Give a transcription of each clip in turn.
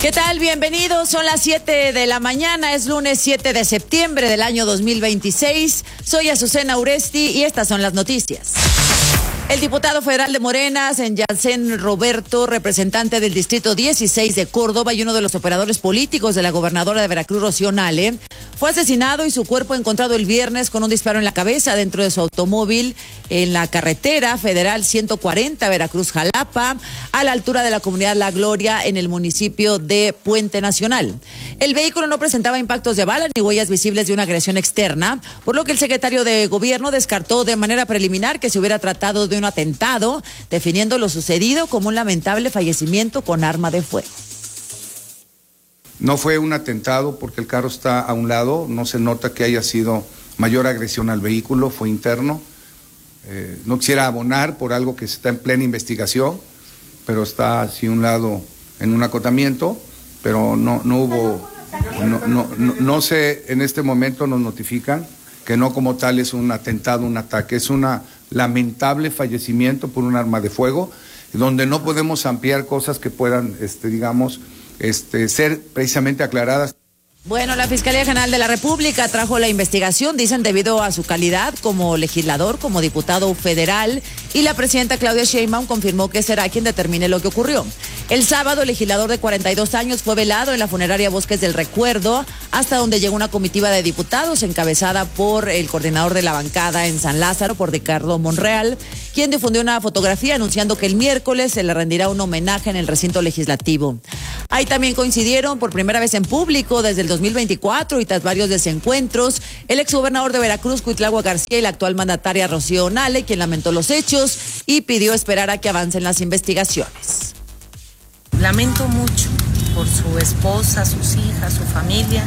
¿Qué tal? Bienvenidos. Son las 7 de la mañana. Es lunes 7 de septiembre del año 2026. Soy Azucena Uresti y estas son las noticias. El diputado federal de Morena, Yacén Roberto, representante del Distrito 16 de Córdoba y uno de los operadores políticos de la gobernadora de Veracruz, Rocío Nale, fue asesinado y su cuerpo encontrado el viernes con un disparo en la cabeza dentro de su automóvil en la carretera federal 140 Veracruz-Jalapa, a la altura de la comunidad La Gloria en el municipio de Puente Nacional. El vehículo no presentaba impactos de bala ni huellas visibles de una agresión externa, por lo que el secretario de Gobierno descartó de manera preliminar que se hubiera tratado de un atentado, definiendo lo sucedido como un lamentable fallecimiento con arma de fuego. No fue un atentado porque el carro está a un lado, no se nota que haya sido mayor agresión al vehículo, fue interno. No quisiera abonar por algo que está en plena investigación, pero está así a un lado en un acotamiento, pero no hubo, no sé, en este momento nos notifican que no como tal es un atentado, un ataque, es un lamentable fallecimiento por un arma de fuego, donde no podemos ampliar cosas que puedan, ser precisamente aclaradas. Bueno, la Fiscalía General de la República trajo la investigación, dicen, debido a su calidad como legislador, como diputado federal, y la presidenta Claudia Sheinbaum confirmó que será quien determine lo que ocurrió. El sábado, el legislador de 42 años fue velado en la funeraria Bosques del Recuerdo, hasta donde llegó una comitiva de diputados encabezada por el coordinador de la bancada en San Lázaro, por Ricardo Monreal, quien difundió una fotografía anunciando que el miércoles se le rendirá un homenaje en el recinto legislativo. Ahí también coincidieron por primera vez en público desde el 2024 y tras varios desencuentros, el exgobernador de Veracruz, Cuitlahua García, y la actual mandataria Rocío Nale, quien lamentó los hechos y pidió esperar a que avancen las investigaciones. Lamento mucho por su esposa, sus hijas, su familia,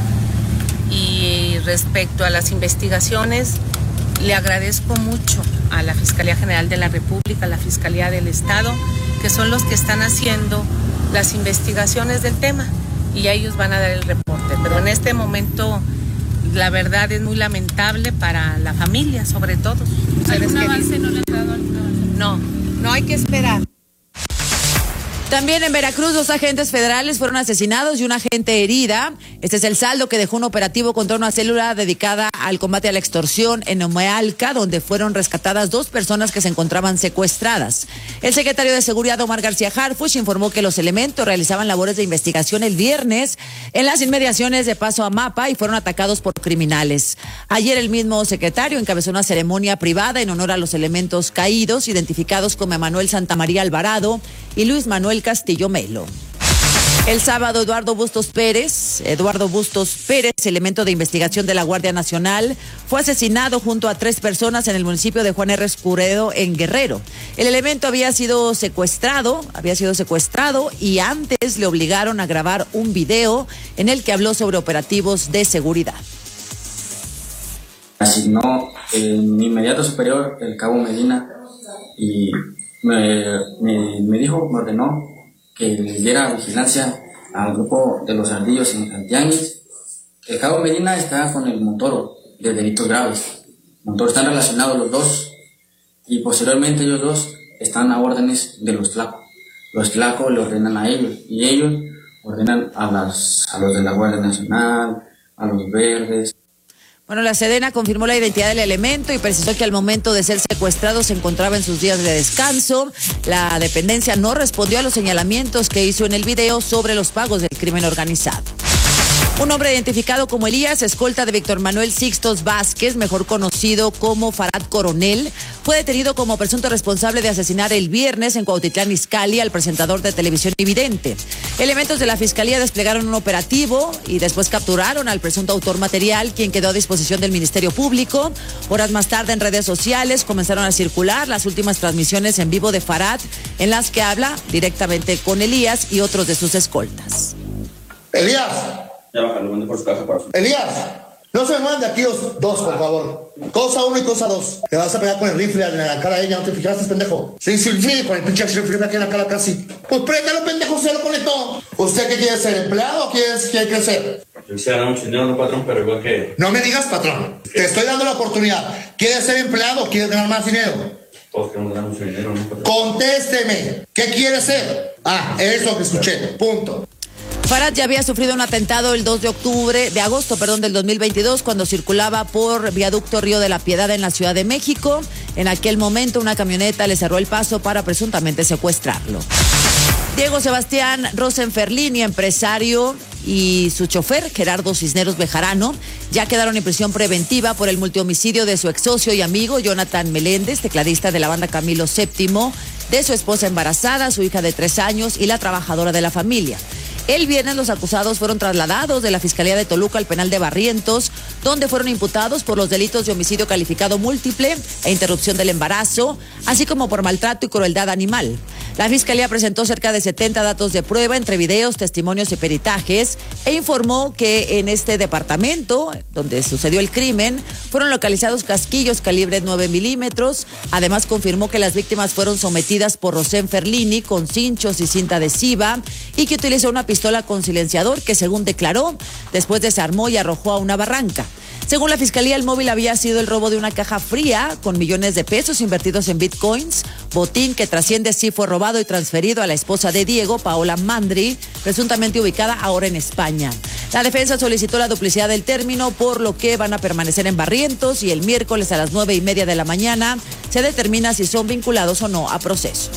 y respecto a las investigaciones, le agradezco mucho a la Fiscalía General de la República, a la Fiscalía del Estado, que son los que están haciendo las investigaciones del tema, y a ellos van a dar el reporte. Pero en este momento, la verdad es muy lamentable para la familia, sobre todo. ¿Algún avance no le han dado algún avance? No hay que esperar. También en Veracruz, 2 agentes federales fueron asesinados y una agente herida. Este es el saldo que dejó un operativo contra una célula dedicada al combate a la extorsión en Omealca, donde fueron rescatadas 2 personas que se encontraban secuestradas. El secretario de Seguridad, Omar García Harfuch, informó que los elementos realizaban labores de investigación el viernes en las inmediaciones de Paso a Mapa y fueron atacados por criminales. Ayer el mismo secretario encabezó una ceremonia privada en honor a los elementos caídos, identificados como Emanuel Santamaría Alvarado y Luis Manuel Castillo Melo. El sábado, Eduardo Bustos Pérez, elemento de investigación de la Guardia Nacional, fue asesinado junto a 3 personas en el municipio de Juan R. Escuredo, en Guerrero. El elemento había sido secuestrado y antes le obligaron a grabar un video en el que habló sobre operativos de seguridad. Asignó mi inmediato superior, el cabo Medina, y me ordenó que le diera vigilancia al grupo de los ardillos en Antianguis. El cabo Medina está con el Montoro de delitos graves. Montoro están relacionados los dos, y posteriormente ellos dos están a órdenes de los Tlaco. Los Tlaco le ordenan a ellos, y ellos ordenan a los de la Guardia Nacional, a los verdes. Bueno, la Sedena confirmó la identidad del elemento y precisó que al momento de ser secuestrado se encontraba en sus días de descanso. La dependencia no respondió a los señalamientos que hizo en el video sobre los pagos del crimen organizado. Un hombre identificado como Elías, escolta de Víctor Manuel Sixtos Vázquez, mejor conocido como Farad Coronel, fue detenido como presunto responsable de asesinar el viernes en Cuautitlán Izcalli al presentador de televisión Evidente. Elementos de la Fiscalía desplegaron un operativo y después capturaron al presunto autor material, quien quedó a disposición del Ministerio Público. Horas más tarde, en redes sociales comenzaron a circular las últimas transmisiones en vivo de Farad, en las que habla directamente con Elías y otros de sus escoltas. Elías. Ya bájalo, mande por su casa para su... Elías, no se me mande aquí los 2, por favor. Cosa 1 y cosa 2. Te vas a pegar con el rifle en la cara de ella, ¿no te fijaste, pendejo? Sí, con el pinche rifle aquí en la cara casi. Pues préndalo, pendejo, se lo conectó. ¿Usted qué quiere ser, empleado o quiere ser? Yo quisiera ganar mucho dinero, no, patrón, pero igual que... No me digas, patrón. Te estoy dando la oportunidad. ¿Quieres ser empleado o quieres ganar más dinero? Todos queremos ganar mucho dinero, ¿no, patrón? Contésteme. ¿Qué quieres ser? Ah, es lo que escuché. Punto. Farad ya había sufrido un atentado el 2 de agosto del 2022, cuando circulaba por viaducto Río de la Piedad en la Ciudad de México. En aquel momento una camioneta le cerró el paso para presuntamente secuestrarlo. Diego Sebastián Rosenferlini, empresario, y su chofer, Gerardo Cisneros Bejarano, ya quedaron en prisión preventiva por el multihomicidio de su ex socio y amigo Jonathan Meléndez, tecladista de la banda Camilo VII, de su esposa embarazada, su hija de 3 años y la trabajadora de la familia. El viernes los acusados fueron trasladados de la Fiscalía de Toluca al penal de Barrientos, donde fueron imputados por los delitos de homicidio calificado múltiple e interrupción del embarazo, así como por maltrato y crueldad animal. La Fiscalía presentó cerca de 70 datos de prueba entre videos, testimonios y peritajes e informó que en este departamento, donde sucedió el crimen, fueron localizados casquillos calibre 9 milímetros. Además, confirmó que las víctimas fueron sometidas por Rosenferlini con cinchos y cinta adhesiva y que utilizó una pistola con silenciador que, según declaró, después desarmó y arrojó a una barranca. Según la Fiscalía, el móvil había sido el robo de una caja fría con millones de pesos invertidos en bitcoins, botín que trasciende si fue robado y transferido a la esposa de Diego, Paola Mandri, presuntamente ubicada ahora en España. La defensa solicitó la duplicidad del término, por lo que van a permanecer en Barrientos y el miércoles a las 9:30 de la mañana se determina si son vinculados o no a proceso.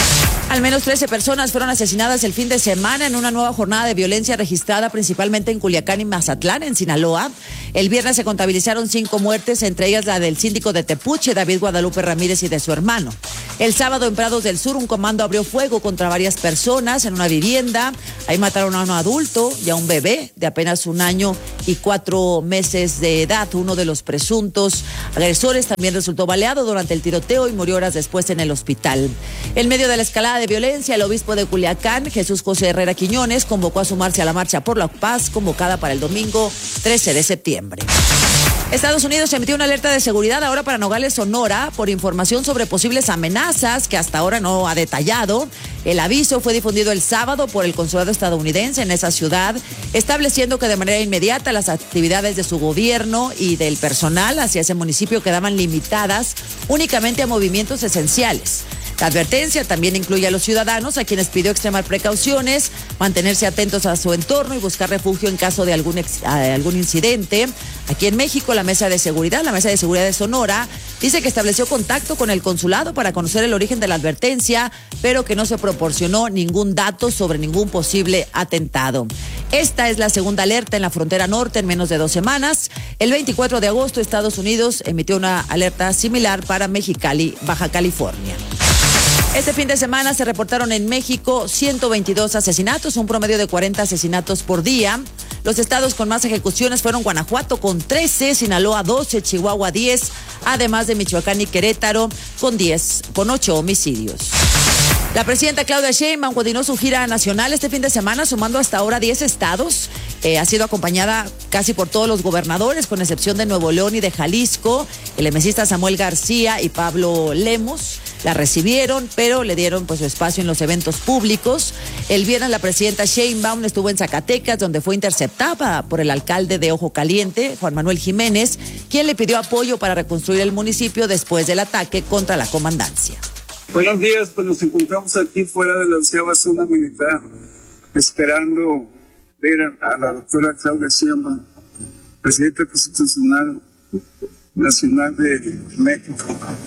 Al menos 13 personas fueron asesinadas el fin de semana en una nueva jornada de violencia registrada principalmente en Culiacán y Mazatlán, en Sinaloa. El viernes se contabilizaron 5 muertes, entre ellas la del síndico de Tepuche, David Guadalupe Ramírez, y de su hermano. El sábado en Prados del Sur, un comando abrió fuego contra varias personas en una vivienda. Ahí mataron a un adulto y a un bebé de apenas 1 año y 4 meses de edad. Uno de los presuntos agresores también resultó baleado durante el tiroteo y murió horas después en el hospital. En medio de la escalada de violencia, el obispo de Culiacán, Jesús José Herrera Quiñones, convocó a sumarse a la Marcha por la Paz convocada para el domingo 13 de septiembre. Estados Unidos emitió una alerta de seguridad ahora para Nogales, Sonora, por información sobre posibles amenazas que hasta ahora no ha detallado. El aviso fue difundido el sábado por el consulado estadounidense en esa ciudad, estableciendo que de manera inmediata las actividades de su gobierno y del personal hacia ese municipio quedaban limitadas únicamente a movimientos esenciales. La advertencia también incluye a los ciudadanos, a quienes pidió extremar precauciones, mantenerse atentos a su entorno y buscar refugio en caso de algún incidente. Aquí en México, la Mesa de Seguridad de Sonora, dice que estableció contacto con el consulado para conocer el origen de la advertencia, pero que no se proporcionó ningún dato sobre ningún posible atentado. Esta es la segunda alerta en la frontera norte en menos de 2 semanas. El 24 de agosto, Estados Unidos emitió una alerta similar para Mexicali, Baja California. Este fin de semana se reportaron en México 122 asesinatos, un promedio de 40 asesinatos por día. Los estados con más ejecuciones fueron Guanajuato con 13, Sinaloa 12, Chihuahua 10, además de Michoacán y Querétaro con 8 homicidios. La presidenta Claudia Sheinbaum continuó su gira nacional este fin de semana, sumando hasta ahora 10 estados. Ha sido acompañada casi por todos los gobernadores, con excepción de Nuevo León y de Jalisco. El emesista Samuel García y Pablo Lemos la recibieron, pero le dieron su espacio en los eventos públicos. El viernes la presidenta Sheinbaum estuvo en Zacatecas, donde fue interceptada por el alcalde de Ojo Caliente, Juan Manuel Jiménez, quien le pidió apoyo para reconstruir el municipio después del ataque contra la comandancia. Buenos días, nos encontramos aquí fuera de la 11ª zona militar, esperando ver a la doctora Claudia Sheinbaum, presidenta constitucional nacional de México,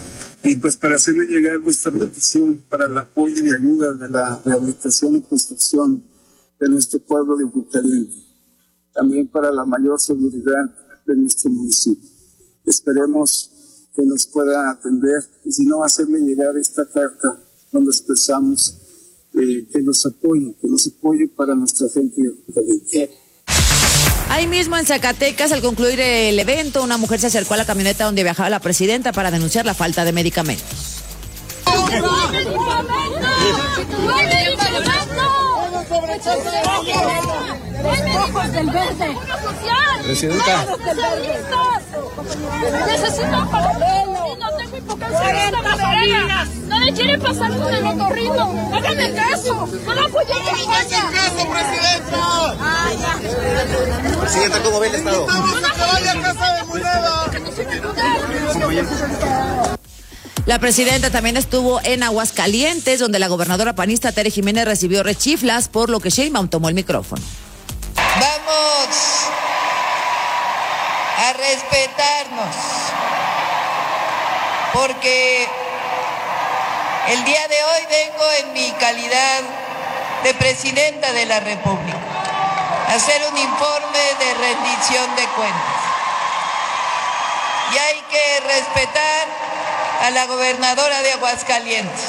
y para hacerle llegar nuestra petición para el apoyo y ayuda de la rehabilitación y construcción de nuestro pueblo de Ojo Caliente, también para la mayor seguridad de nuestro municipio. Esperemos que nos pueda atender y si no, hacerle llegar esta carta donde expresamos que nos apoye para nuestra gente de Ojo Caliente. Ahí mismo en Zacatecas, al concluir el evento, una mujer se acercó a la camioneta donde viajaba la presidenta para denunciar la falta de medicamentos. Presidenta. Necesito papel. No tengo hipocancia. No le quiere pasar con el otorrino. Hágame caso. No lo apoyé en campaña. ¡Caso, presidenta! Presidenta, ¿cómo ve el estado? ¡Vamos a que vaya a casa de moneda! La presidenta también estuvo en Aguascalientes, donde la gobernadora panista Tere Jiménez recibió rechiflas, por lo que Sheinbaum tomó el micrófono. Vamos a respetarnos, porque el día de hoy vengo en mi calidad de presidenta de la República a hacer un informe de rendición de cuentas. Y hay que respetar a la gobernadora de Aguascalientes.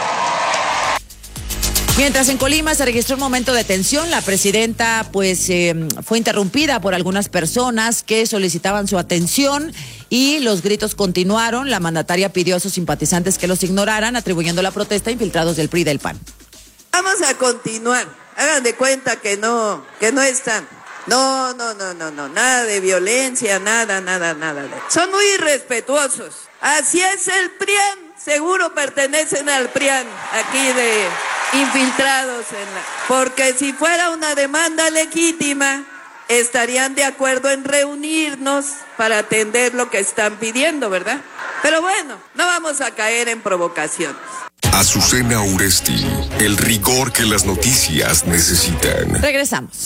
Mientras en Colima se registró un momento de tensión, la presidenta fue interrumpida por algunas personas que solicitaban su atención y los gritos continuaron. La mandataria pidió a sus simpatizantes que los ignoraran, atribuyendo la protesta a infiltrados del PRI y del PAN. Vamos a continuar. Hagan de cuenta que no están. No, nada de violencia, nada. Son muy irrespetuosos. Así es el PRIAN. Seguro pertenecen al PRIAN, aquí de infiltrados porque si fuera una demanda legítima, estarían de acuerdo en reunirnos para atender lo que están pidiendo, ¿verdad? Pero bueno, no vamos a caer en provocaciones. Azucena Uresti, el rigor que las noticias necesitan. Regresamos.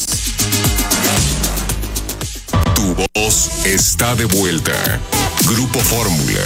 Tu voz está de vuelta. Grupo Fórmula.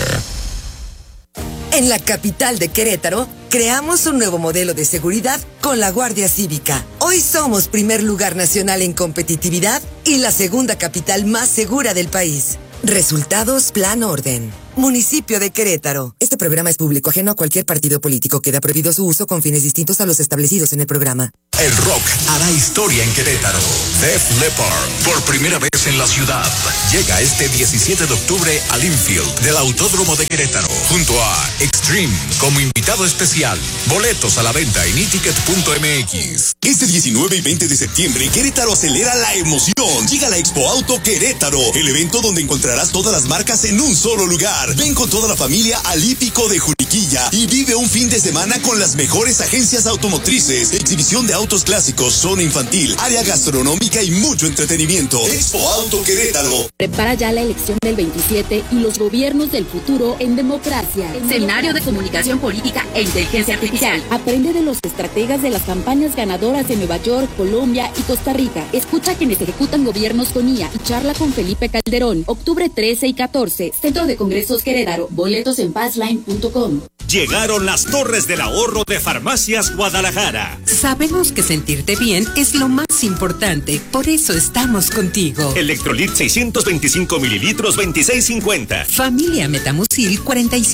En la capital de Querétaro, creamos un nuevo modelo de seguridad con la Guardia Cívica. Hoy somos primer lugar nacional en competitividad y la segunda capital más segura del país. Resultados Plan Orden. Municipio de Querétaro. Este programa es público, ajeno a cualquier partido político. Queda prohibido su uso con fines distintos a los establecidos en el programa. El rock hará historia en Querétaro. Def Leppard, por primera vez en la ciudad, llega este 17 de octubre al infield del Autódromo de Querétaro, junto a Extreme como invitado especial. Boletos a la venta en iticket.mx. Este 19 y 20 de septiembre, Querétaro acelera la emoción. Llega la Expo Auto Querétaro, el evento donde encontrarás todas las marcas en un solo lugar. Ven con toda la familia al Hípico de Juriquilla y vive un fin de semana con las mejores agencias automotrices, exhibición de autos clásicos, zona infantil, área gastronómica y mucho entretenimiento. Expo Auto Querétaro. Prepara ya la elección del 27 y los gobiernos del futuro en democracia. Seminario de comunicación política e inteligencia artificial. Aprende de los estrategas de las campañas ganadoras de Nueva York, Colombia y Costa Rica. Escucha a quienes ejecutan gobiernos con IA y charla con Felipe Calderón. Octubre 13 y 14. Centro de Congresos Querétaro. Boletos en passline.com. Llegaron las Torres del Ahorro de Farmacias Guadalajara. Sabemos que sentirte bien es lo más importante, por eso estamos contigo. Electrolit 625 mililitros, 26.50. Familia Metamucil,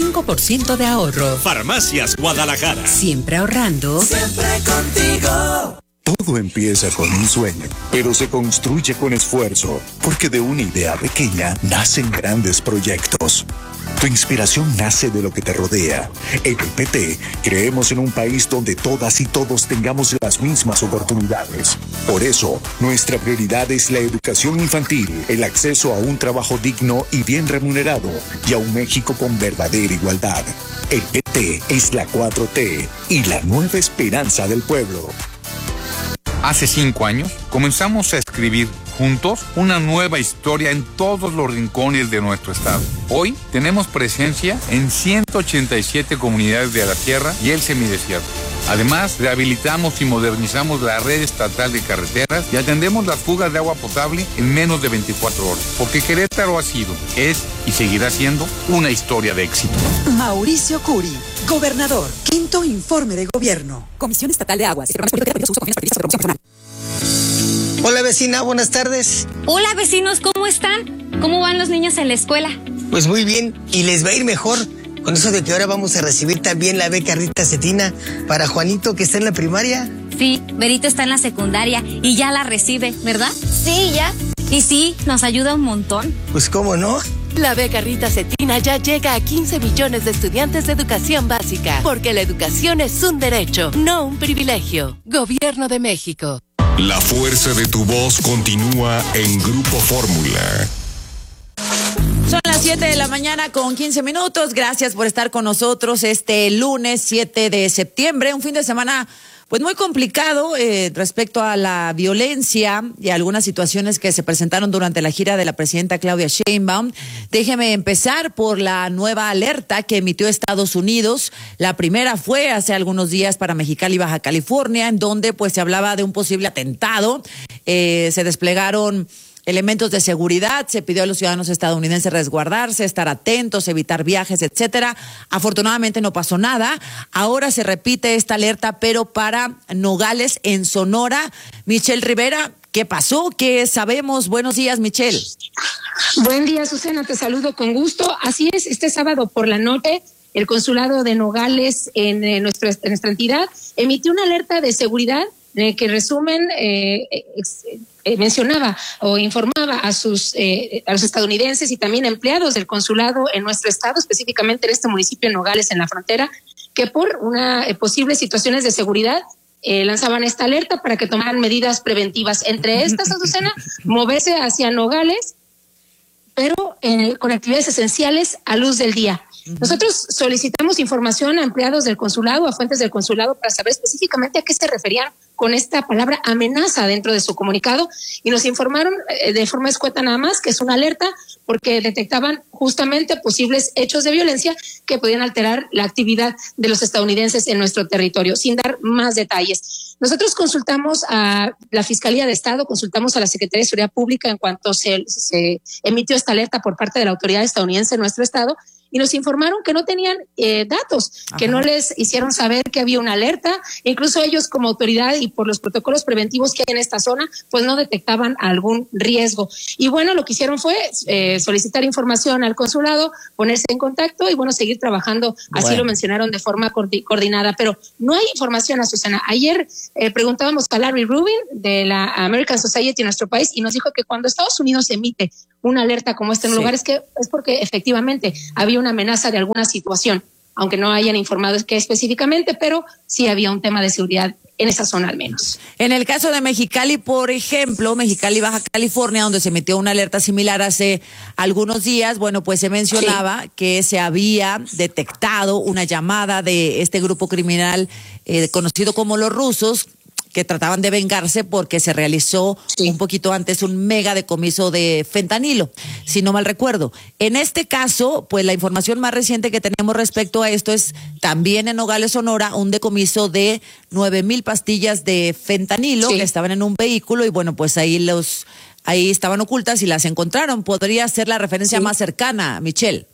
45% de ahorro. Farmacias Guadalajara. Siempre ahorrando. Siempre contigo. Todo empieza con un sueño, pero se construye con esfuerzo, porque de una idea pequeña nacen grandes proyectos. Tu inspiración nace de lo que te rodea. En el PT creemos en un país donde todas y todos tengamos las mismas oportunidades. Por eso, nuestra prioridad es la educación infantil, el acceso a un trabajo digno y bien remunerado, y a un México con verdadera igualdad. El PT es la 4T y la nueva esperanza del pueblo. Hace 5 años comenzamos a escribir juntos una nueva historia en todos los rincones de nuestro estado. Hoy tenemos presencia en 187 comunidades de la sierra y el semidesierto. Además, rehabilitamos y modernizamos la red estatal de carreteras y atendemos las fugas de agua potable en menos de 24 horas, porque Querétaro ha sido, es y seguirá siendo una historia de éxito. Mauricio Curi, gobernador, 5º informe de gobierno. Comisión Estatal de Aguas. Hola vecina, buenas tardes. Hola vecinos, ¿cómo están? ¿Cómo van los niños en la escuela? Pues muy bien, y les va a ir mejor con eso de que ahora vamos a recibir también la beca Rita Cetina para Juanito, que está en la primaria. Sí, Berito está en la secundaria y ya la recibe, ¿verdad? Sí, ya. Y sí, nos ayuda un montón. Pues cómo no. La beca Rita Cetina ya llega a 15 millones de estudiantes de educación básica, porque la educación es un derecho, no un privilegio. Gobierno de México. La fuerza de tu voz continúa en Grupo Fórmula. Son las 7 de la mañana con 15 minutos. Gracias por estar con nosotros este lunes 7 de septiembre. Un fin de semana Pues muy complicado respecto a la violencia y algunas situaciones que se presentaron durante la gira de la presidenta Claudia Sheinbaum. Déjeme empezar por la nueva alerta que emitió Estados Unidos. La primera fue hace algunos días para Mexicali, Baja California, en donde pues se hablaba de un posible atentado. Se desplegaron elementos de seguridad, se pidió a los ciudadanos estadounidenses resguardarse, estar atentos, evitar viajes, etcétera. Afortunadamente no pasó nada. Ahora se repite esta alerta, pero para Nogales, en Sonora. Michelle Rivera, ¿qué pasó? ¿Qué sabemos? Buenos días, Michelle. Buen día, Susana, te saludo con gusto. Así es, este sábado por la noche, el consulado de Nogales en nuestra entidad emitió una alerta de seguridad que en resumen mencionaba o informaba a los estadounidenses y también empleados del consulado en nuestro estado, específicamente en este municipio de Nogales, en la frontera, que por una posibles situaciones de seguridad lanzaban esta alerta para que tomaran medidas preventivas. Entre estas, Azucena, moverse hacia Nogales, pero con actividades esenciales a luz del día. Nosotros solicitamos información a empleados del consulado, a fuentes del consulado, para saber específicamente a qué se referían con esta palabra amenaza dentro de su comunicado, y nos informaron de forma escueta nada más que es una alerta porque detectaban justamente posibles hechos de violencia que podían alterar la actividad de los estadounidenses en nuestro territorio, sin dar más detalles. Nosotros consultamos a la Fiscalía de Estado, consultamos a la Secretaría de Seguridad Pública en cuanto se emitió esta alerta por parte de la autoridad estadounidense en nuestro estado, y nos informaron que no tenían datos, que no les hicieron saber que había una alerta. Incluso ellos como autoridad y por los protocolos preventivos que hay en esta zona, pues no detectaban algún riesgo. Y bueno, lo que hicieron fue solicitar información al consulado, ponerse en contacto y bueno, seguir trabajando. Así lo mencionaron de forma coordinada, pero no hay información, Susana. Ayer preguntábamos a Larry Rubin de la American Society en nuestro país y nos dijo que cuando Estados Unidos emite una alerta como esta en un lugar es porque efectivamente había una amenaza de alguna situación, aunque no hayan informado qué específicamente, pero sí había un tema de seguridad en esa zona al menos. En el caso de Mexicali, por ejemplo, Mexicali, Baja California, donde se emitió una alerta similar hace algunos días, bueno, pues se mencionaba que se había detectado una llamada de este grupo criminal conocido como los rusos, que trataban de vengarse porque se realizó un poquito antes un mega decomiso de fentanilo, si no mal recuerdo. En este caso, pues la información más reciente que tenemos respecto a esto es también en Nogales, Sonora, un decomiso de 9,000 pastillas de fentanilo que estaban en un vehículo y bueno, pues ahí estaban ocultas y las encontraron. Podría ser la referencia más cercana, Michelle.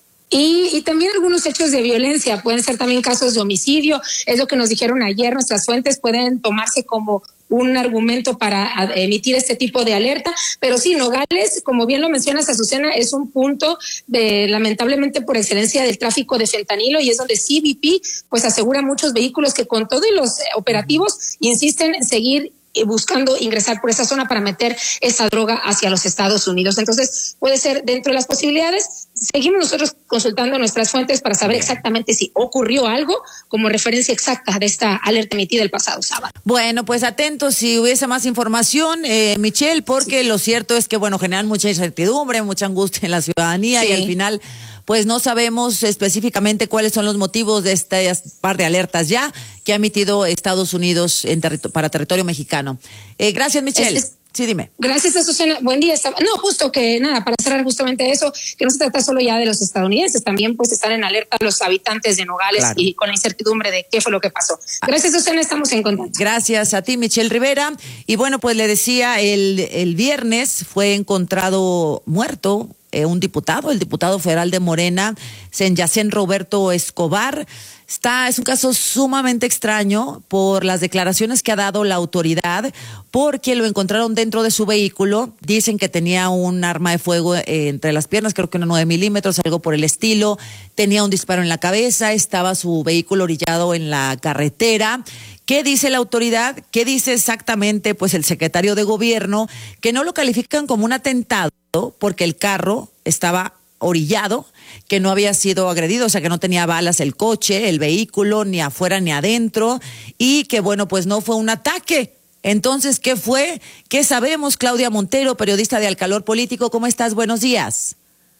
Y también algunos hechos de violencia, pueden ser también casos de homicidio, es lo que nos dijeron ayer, nuestras fuentes pueden tomarse como un argumento para emitir este tipo de alerta, pero sí, Nogales, como bien lo mencionas, Azucena, es un punto lamentablemente por excelencia del tráfico de fentanilo y es donde CBP pues asegura muchos vehículos que con todos los operativos insisten en seguir buscando ingresar por esa zona para meter esa droga hacia los Estados Unidos. Entonces, puede ser dentro de las posibilidades. Seguimos nosotros consultando nuestras fuentes para saber exactamente si ocurrió algo como referencia exacta de esta alerta emitida el pasado sábado. Bueno, pues atentos si hubiese más información, Michelle, porque lo cierto es que, bueno, generan mucha incertidumbre, mucha angustia en la ciudadanía y al final pues no sabemos específicamente cuáles son los motivos de este par de alertas ya que ha emitido Estados Unidos para territorio mexicano. Gracias, Michelle. Sí, dime. Gracias, Azucena. Buen día. No, justo que nada, para cerrar justamente eso, que no se trata solo ya de los estadounidenses, también pues están en alerta los habitantes de Nogales y con la incertidumbre de qué fue lo que pasó. Gracias, Azucena, estamos en contacto. Gracias a ti, Michelle Rivera. Y bueno, pues le decía, el viernes fue encontrado muerto el diputado federal de Morena, Senyacén Roberto Escobar. Es un caso sumamente extraño por las declaraciones que ha dado la autoridad, porque lo encontraron dentro de su vehículo. Dicen que tenía un arma de fuego entre las piernas, creo que una 9 milímetros, algo por el estilo. Tenía un disparo en la cabeza, estaba su vehículo orillado en la carretera. ¿Qué dice la autoridad? ¿Qué dice exactamente pues el secretario de gobierno? Que no lo califican como un atentado porque el carro estaba orillado, que no había sido agredido, o sea que no tenía balas el coche, el vehículo, ni afuera ni adentro, y que bueno, pues no fue un ataque. Entonces, ¿qué fue? ¿Qué sabemos? Claudia Montero, periodista de Al Calor Político, ¿cómo estás? Buenos días.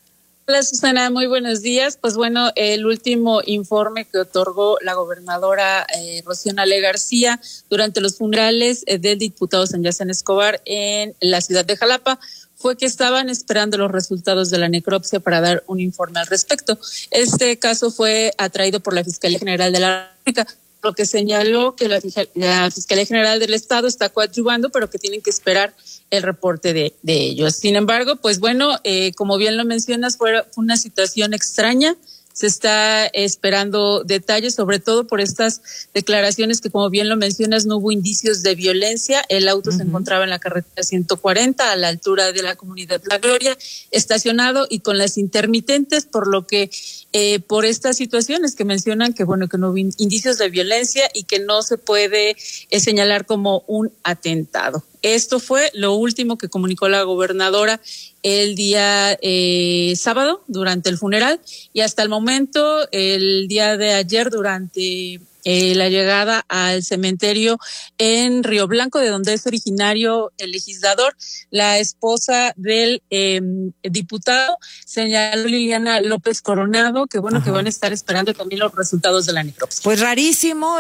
Hola Susana, muy buenos días. Pues bueno, el último informe que otorgó la gobernadora Rocío Nale García durante los funerales del diputado Sanjacen Escobar en la ciudad de Jalapa fue que estaban esperando los resultados de la necropsia para dar un informe al respecto. Este caso fue atraído por la Fiscalía General de la República, lo que señaló que la Fiscalía General del Estado está coadyuvando, pero que tienen que esperar el reporte de ellos. Sin embargo, pues bueno, como bien lo mencionas, fue una situación extraña. Se está esperando detalles, sobre todo por estas declaraciones que, como bien lo mencionas, no hubo indicios de violencia. El auto se encontraba en la carretera 140 a la altura de la comunidad La Gloria, estacionado y con las intermitentes, por lo que por estas situaciones que mencionan que bueno, que no hubo indicios de violencia y que no se puede señalar como un atentado. Esto fue lo último que comunicó la gobernadora el día sábado durante el funeral, y hasta el momento, el día de ayer, durante la llegada al cementerio en Río Blanco, de donde es originario el legislador, la esposa del diputado, señaló Liliana López Coronado, que bueno, que van a estar esperando también los resultados de la necropsia. Pues rarísimo.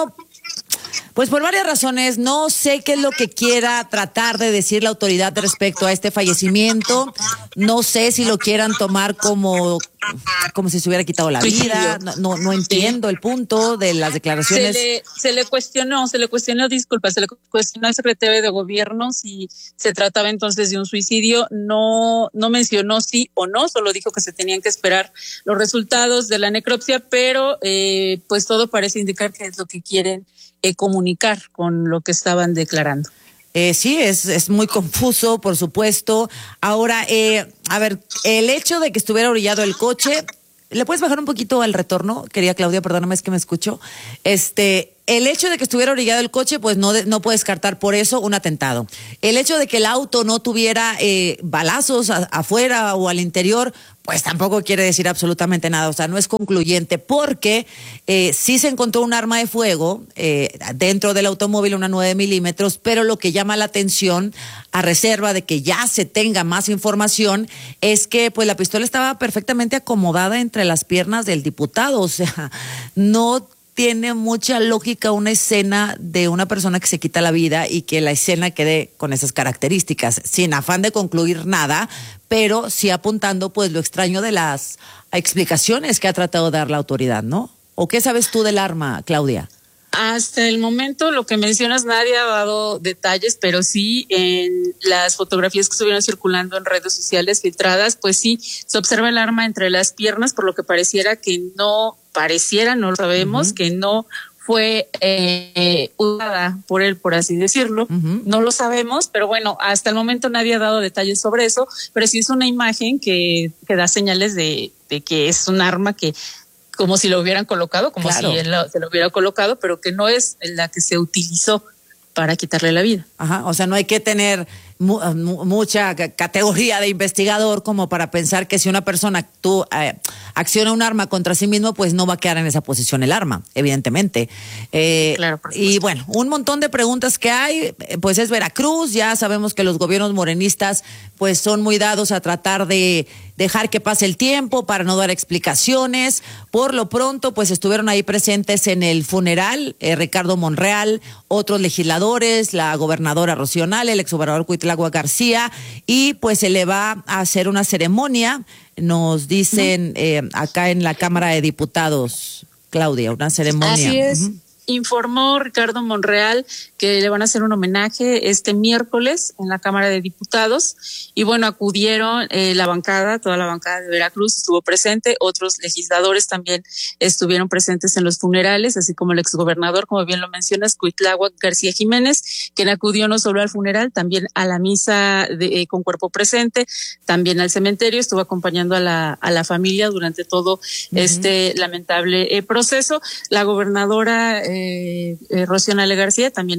Pues por varias razones, no sé qué es lo que quiera tratar de decir la autoridad respecto a este fallecimiento. No sé si lo quieran tomar como si se hubiera quitado la vida. No entiendo el punto de las declaraciones. Se le cuestionó al secretario de Gobierno si se trataba entonces de un suicidio. No mencionó sí o no, solo dijo que se tenían que esperar los resultados de la necropsia, pero pues todo parece indicar que es lo que quieren comunicar con lo que estaban declarando. Sí, es muy confuso, por supuesto. Ahora, a ver, el hecho de que estuviera orillado el coche, ¿le puedes bajar un poquito al retorno? Quería Claudia, perdóname, es que me escucho. El hecho de que estuviera orillado el coche, pues no puede descartar por eso un atentado. El hecho de que el auto no tuviera balazos afuera o al interior, pues tampoco quiere decir absolutamente nada. O sea, no es concluyente, porque sí se encontró un arma de fuego dentro del automóvil, una 9 milímetros, pero lo que llama la atención, a reserva de que ya se tenga más información, es que pues la pistola estaba perfectamente acomodada entre las piernas del diputado. O sea, no tiene mucha lógica una escena de una persona que se quita la vida y que la escena quede con esas características, sin afán de concluir nada, pero sí apuntando pues lo extraño de las explicaciones que ha tratado de dar la autoridad, ¿no? ¿O qué sabes tú del arma, Claudia? Hasta el momento, lo que mencionas, nadie ha dado detalles, pero sí en las fotografías que estuvieron circulando en redes sociales filtradas, pues sí, se observa el arma entre las piernas, por lo que no lo sabemos, que no fue usada por él, por así decirlo. No lo sabemos, pero bueno, hasta el momento nadie ha dado detalles sobre eso, pero sí es una imagen que da señales de que es un arma que como si lo hubieran colocado, como si él se lo hubiera colocado, pero que no es la que se utilizó para quitarle la vida. Ajá, o sea, no hay que tener mucha categoría de investigador como para pensar que si una persona acciona un arma contra sí mismo, pues no va a quedar en esa posición el arma, evidentemente. Claro, y bueno, un montón de preguntas que hay, pues es Veracruz, ya sabemos que los gobiernos morenistas pues son muy dados a tratar de dejar que pase el tiempo para no dar explicaciones. Por lo pronto, pues estuvieron ahí presentes en el funeral Ricardo Monreal, otros legisladores, la gobernadora Rocío Nale, el exgobernador Cuitlagua García, y pues se le va a hacer una ceremonia, nos dicen acá en la Cámara de Diputados, Claudia, una ceremonia. Así es. Informó Ricardo Monreal que le van a hacer un homenaje este miércoles en la Cámara de Diputados, y bueno, acudieron toda la bancada de Veracruz estuvo presente, otros legisladores también estuvieron presentes en los funerales, así como el exgobernador, como bien lo mencionas, Cuitlagua García Jiménez, quien acudió no solo al funeral, también a la misa con cuerpo presente, también al cementerio, estuvo acompañando a la familia durante todo este lamentable proceso. La gobernadora Rocío Nale García también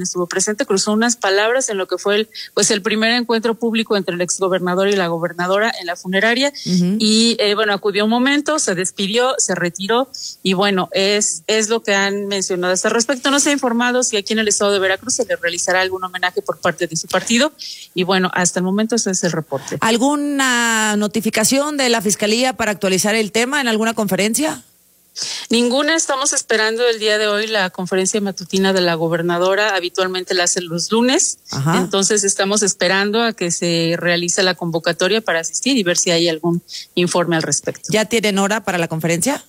estuvo presente, cruzó unas palabras en lo que fue el primer encuentro público entre el exgobernador y la gobernadora en la funeraria. Y acudió un momento, se despidió, se retiró y es lo que han mencionado. Hasta respecto, no se ha informado si aquí en el estado de Veracruz se le realizará algún homenaje por parte de su partido y hasta el momento ese es el reporte. ¿Alguna notificación de la Fiscalía para actualizar el tema en alguna conferencia? Ninguna. Estamos esperando el día de hoy la conferencia matutina de la gobernadora. Habitualmente la hace los lunes. Ajá. Entonces estamos esperando a que se realice la convocatoria para asistir y ver si hay algún informe al respecto. ¿Ya tienen hora para la conferencia?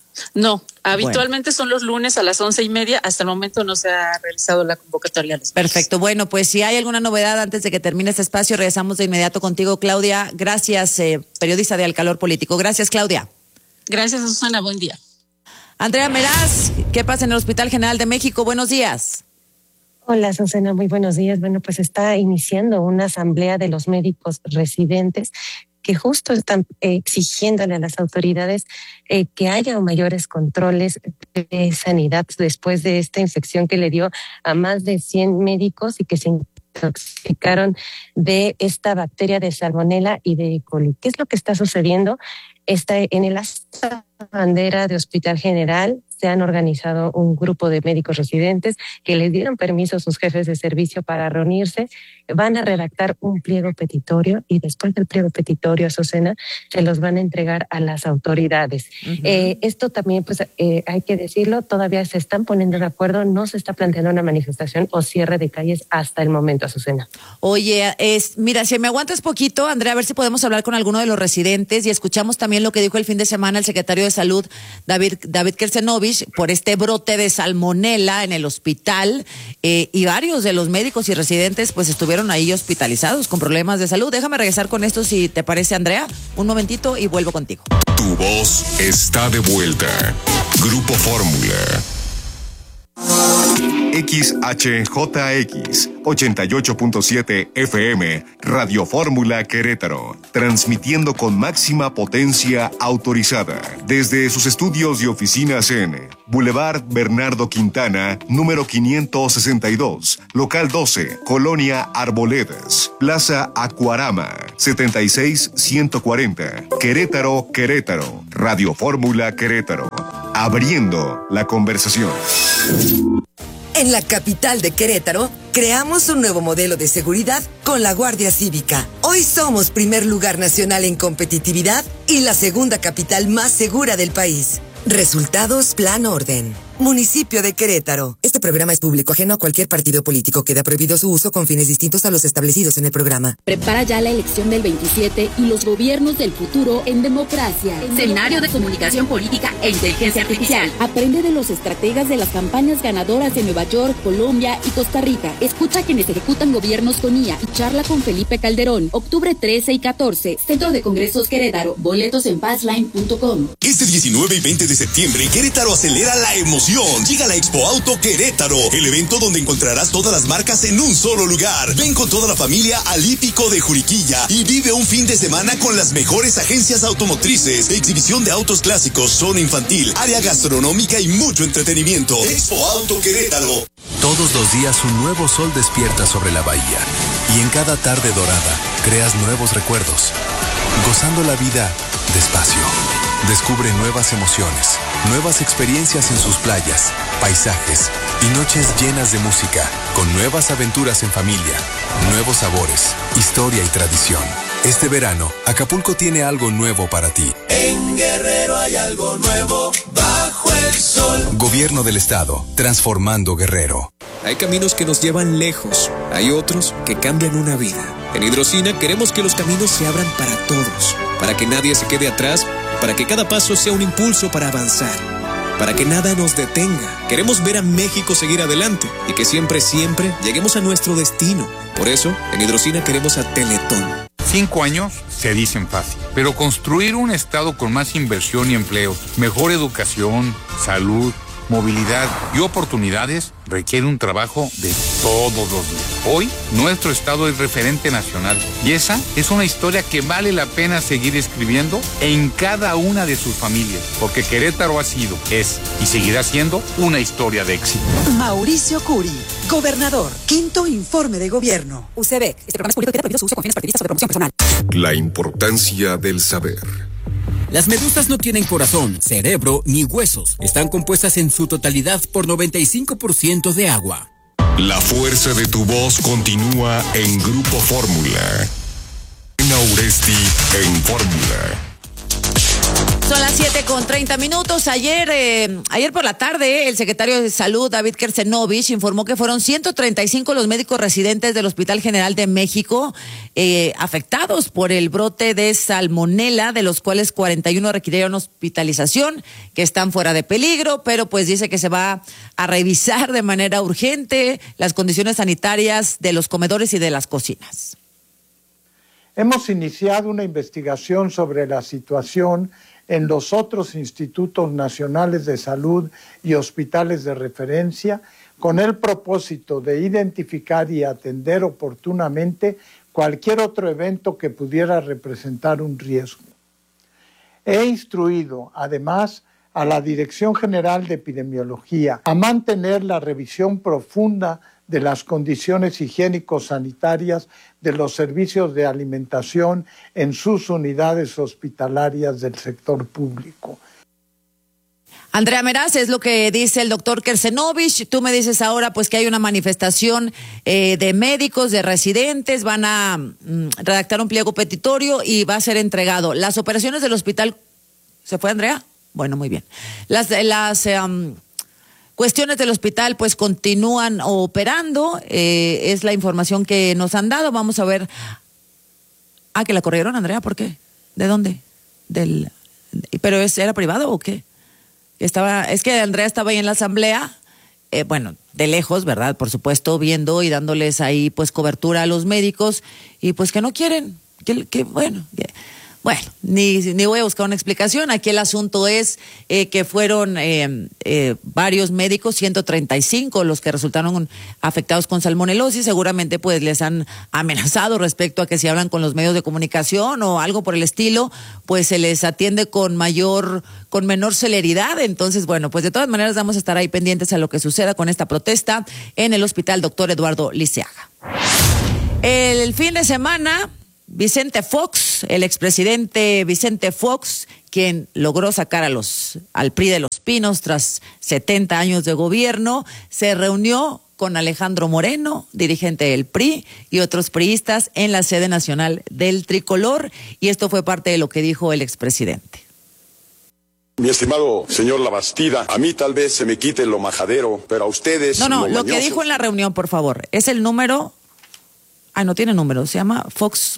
No, habitualmente son los lunes a las 11:30. Hasta el momento no se ha realizado la convocatoria. Perfecto. Bueno, pues si hay alguna novedad antes de que termine este espacio, regresamos de inmediato contigo, Claudia. Gracias, periodista de Al Calor Político. Gracias, Claudia. Gracias, Susana. Buen día. Andrea Meraz, ¿qué pasa en el Hospital General de México? Buenos días. Hola, Susana, muy buenos días. Bueno, pues está iniciando una asamblea de los médicos residentes que justo están exigiéndole a las autoridades que haya mayores controles de sanidad después de esta infección que le dio a más de 100 médicos y que se intoxicaron de esta bacteria de Salmonella y de E. coli. ¿Qué es lo que está sucediendo? En el asta bandera de Hospital General se han organizado un grupo de médicos residentes que les dieron permiso a sus jefes de servicio para reunirse. Van a redactar un pliego petitorio y después del pliego petitorio, Azucena, se los van a entregar a las autoridades. Esto también, hay que decirlo, todavía se están poniendo de acuerdo, no se está planteando una manifestación o cierre de calles hasta el momento, Azucena. Oye, mira, si me aguantas poquito, Andrea, a ver si podemos hablar con alguno de los residentes y escuchamos también lo que dijo el fin de semana el secretario de Salud, David Kersenovich, por este brote de salmonela en el hospital, y varios de los médicos y residentes pues estuvieron ahí hospitalizados con problemas de salud. Déjame regresar con esto, si te parece, Andrea, un momentito y vuelvo contigo. Tu voz está de vuelta. Grupo Fórmula. XHJX 88.7 FM, Radio Fórmula Querétaro, transmitiendo con máxima potencia autorizada desde sus estudios y oficinas en Boulevard Bernardo Quintana, número 562, local 12, Colonia Arboledas, Plaza Acuarama, 76140, Querétaro, Querétaro, Radio Fórmula Querétaro, abriendo la conversación. En la capital de Querétaro, creamos un nuevo modelo de seguridad con la Guardia Cívica. Hoy somos primer lugar nacional en competitividad y la segunda capital más segura del país. Resultados Plan Orden. Municipio de Querétaro. Este programa es público, ajeno a cualquier partido político. Queda prohibido su uso con fines distintos a los establecidos en el programa. Prepara ya la elección del 27 y los gobiernos del futuro en democracia. Seminario de Comunicación Política e Inteligencia Artificial. Aprende de los estrategas de las campañas ganadoras de Nueva York, Colombia y Costa Rica. Escucha a quienes ejecutan gobiernos con IA y charla con Felipe Calderón. Octubre 13 y 14. Centro de Congresos Querétaro. Boletos en passline.com. Este 19 y 20 de septiembre, Querétaro acelera la emoción. Llega la Expo Auto Querétaro, el evento donde encontrarás todas las marcas en un solo lugar. Ven con toda la familia al Hípico de Juriquilla y vive un fin de semana con las mejores agencias automotrices, exhibición de autos clásicos, zona infantil, área gastronómica y mucho entretenimiento. Expo Auto Querétaro. Todos los días un nuevo sol despierta sobre la bahía y en cada tarde dorada creas nuevos recuerdos, gozando la vida despacio. Descubre nuevas emociones, nuevas experiencias en sus playas, paisajes y noches llenas de música, con nuevas aventuras en familia, nuevos sabores, historia y tradición. Este verano, Acapulco tiene algo nuevo para ti. En Guerrero hay algo nuevo bajo el sol. Gobierno del Estado, transformando Guerrero. Hay caminos que nos llevan lejos, hay otros que cambian una vida. En Hidrocina queremos que los caminos se abran para todos, para que nadie se quede atrás, para que cada paso sea un impulso para avanzar, para que nada nos detenga. Queremos ver a México seguir adelante y que siempre, siempre lleguemos a nuestro destino. Por eso, en Hidrocina queremos a Teletón. 5 años se dicen fácil, pero construir un estado con más inversión y empleo, mejor educación, salud, movilidad y oportunidades requiere un trabajo de todos los días. Hoy, nuestro estado es referente nacional y esa es una historia que vale la pena seguir escribiendo en cada una de sus familias, porque Querétaro ha sido, es y seguirá siendo una historia de éxito. Mauricio Curi, gobernador, quinto informe de gobierno. UCEBEC, este programa es político que queda prohibido su uso con fines partidistas o de promoción personal. La importancia del saber. Las medusas no tienen corazón, cerebro ni huesos. Están compuestas en su totalidad por 95% de agua. La fuerza de tu voz continúa en Grupo Fórmula. Uresti en Fórmula. Son las 7:30. Ayer por la tarde, el secretario de Salud, David Kersenovich, informó que fueron 135 los médicos residentes del Hospital General de México afectados por el brote de salmonela, de los cuales 41 requirieron hospitalización, que están fuera de peligro, pero pues dice que se va a revisar de manera urgente las condiciones sanitarias de los comedores y de las cocinas. Hemos iniciado una investigación sobre la situación en los otros institutos nacionales de salud y hospitales de referencia, con el propósito de identificar y atender oportunamente cualquier otro evento que pudiera representar un riesgo. He instruido, además, a la Dirección General de Epidemiología a mantener la revisión profunda de las condiciones higiénico-sanitarias de los servicios de alimentación en sus unidades hospitalarias del sector público. Andrea Meraz, es lo que dice el doctor Kersenovich. Tú me dices ahora pues que hay una manifestación de médicos, de residentes, van a redactar un pliego petitorio y va a ser entregado. Las operaciones del hospital... ¿Se fue, Andrea? Bueno, muy bien. Las cuestiones del hospital pues continúan operando, es la información que nos han dado. Vamos a ver. Que la corrieron, Andrea, ¿por qué? ¿De dónde? ¿Pero era privado o qué? Es que Andrea estaba ahí en la asamblea, de lejos, ¿verdad? Por supuesto, viendo y dándoles ahí pues cobertura a los médicos y pues que no quieren, Bueno, ni voy a buscar una explicación. Aquí el asunto es que fueron varios médicos, 135, los que resultaron afectados con salmonelosis. Seguramente pues les han amenazado respecto a que si hablan con los medios de comunicación o algo por el estilo, pues se les atiende con menor celeridad. Entonces, pues de todas maneras vamos a estar ahí pendientes a lo que suceda con esta protesta en el Hospital Dr. Eduardo Liceaga. El fin de semana... Vicente Fox, el expresidente Vicente Fox, quien logró sacar al PRI de Los Pinos tras 70 años de gobierno, se reunió con Alejandro Moreno, dirigente del PRI, y otros priistas en la sede nacional del Tricolor, y esto fue parte de lo que dijo el expresidente. Mi estimado señor Labastida, a mí tal vez se me quite lo majadero, pero a ustedes... No, lo que dijo en la reunión, por favor, es el número... no tiene número, se llama Fox...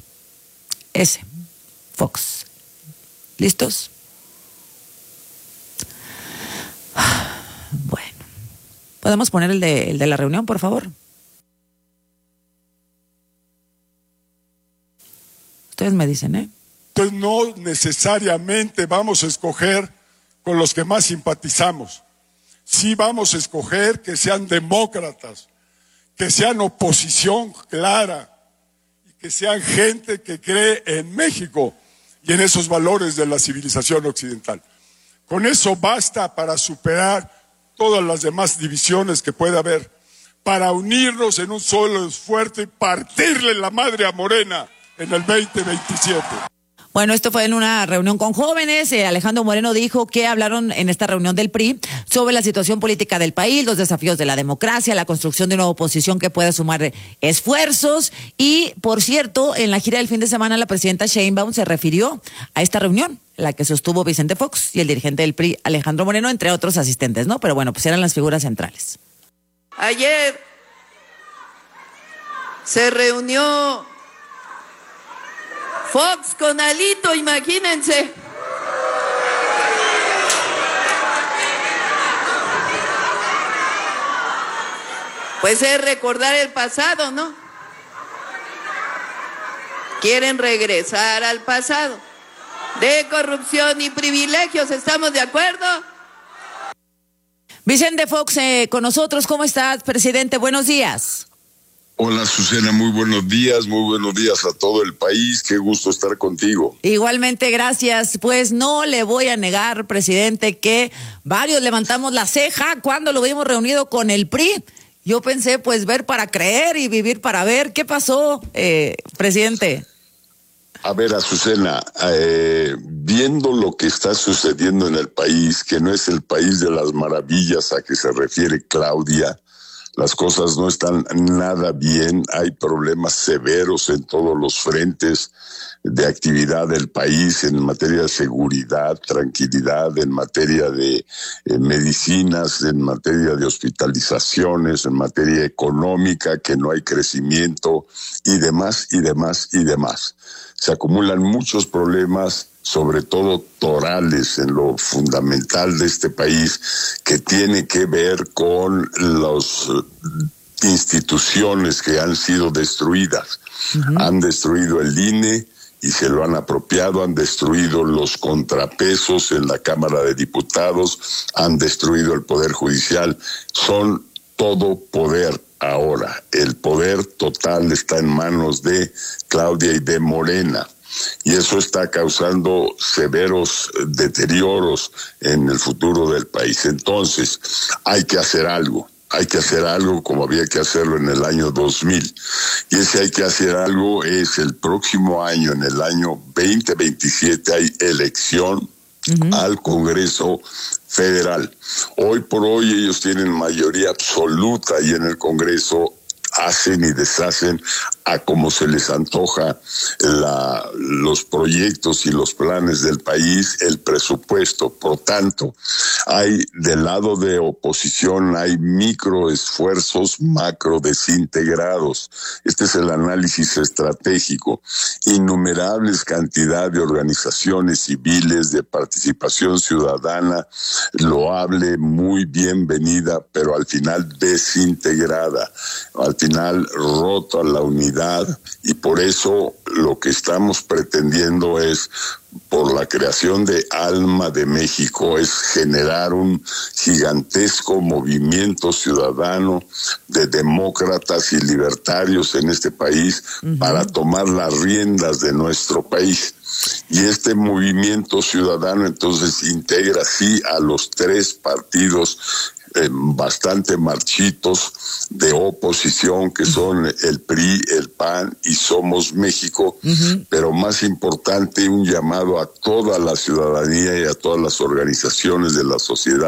Fox. ¿Listos? Bueno. ¿Podemos poner el de la reunión, por favor? Ustedes me dicen, Entonces no necesariamente vamos a escoger con los que más simpatizamos. Sí vamos a escoger que sean demócratas, que sean oposición clara, que sean gente que cree en México y en esos valores de la civilización occidental. Con eso basta para superar todas las demás divisiones que pueda haber, para unirnos en un solo esfuerzo y partirle la madre a Morena en el 2027. Bueno, esto fue en una reunión con jóvenes. Alejandro Moreno dijo que hablaron en esta reunión del PRI sobre la situación política del país, los desafíos de la democracia, la construcción de una oposición que pueda sumar esfuerzos. Y, por cierto, en la gira del fin de semana, la presidenta Sheinbaum se refirió a esta reunión, la que sostuvo Vicente Fox y el dirigente del PRI, Alejandro Moreno, entre otros asistentes, ¿no? Pero pues eran las figuras centrales. Ayer se reunió Fox con Alito, imagínense. Pues es recordar el pasado, ¿no? Quieren regresar al pasado de corrupción y privilegios, ¿estamos de acuerdo? Vicente Fox con nosotros. ¿Cómo estás, presidente? Buenos días. Hola Susana, muy buenos días a todo el país, qué gusto estar contigo. Igualmente, gracias. Pues no le voy a negar, presidente, que varios levantamos la ceja cuando lo vimos reunido con el PRI. Yo pensé, pues, ver para creer y vivir para ver. ¿Qué pasó, presidente? A ver, Azucena, viendo lo que está sucediendo en el país, que no es el país de las maravillas a que se refiere Claudia, las cosas no están nada bien, hay problemas severos en todos los frentes de actividad del país, en materia de seguridad, tranquilidad, en materia de medicinas, en materia de hospitalizaciones, en materia económica, que no hay crecimiento y demás, y demás, y demás. Se acumulan muchos problemas, sobre todo torales, en lo fundamental de este país, que tiene que ver con las instituciones que han sido destruidas. Han destruido el INE y se lo han apropiado, han destruido los contrapesos en la Cámara de Diputados, han destruido el Poder Judicial. Son todo poder ahora. El poder total está en manos de Claudia y de Morena. Y eso está causando severos deterioros en el futuro del país. Entonces, hay que hacer algo como había que hacerlo en el año 2000. Y ese hay que hacer algo es el próximo año, en el año 2027, hay elección al Congreso Federal. Hoy por hoy ellos tienen mayoría absoluta y en el Congreso hacen y deshacen a como se les antoja los proyectos y los planes del país, el presupuesto. Por tanto, hay del lado de oposición, hay microesfuerzos macro desintegrados. Este es el análisis estratégico. Innumerables cantidad de organizaciones civiles, de participación ciudadana, loable, muy bienvenida, pero al final desintegrada, al final rota la unidad, y por eso lo que estamos pretendiendo es, por la creación de Alma de México, es generar un gigantesco movimiento ciudadano de demócratas y libertarios en este país para tomar las riendas de nuestro país. Y este movimiento ciudadano entonces integra sí a los tres partidos bastante marchitos de oposición, que son el PRI, el PAN y Somos México, pero más importante, un llamado a toda la ciudadanía y a todas las organizaciones de la sociedad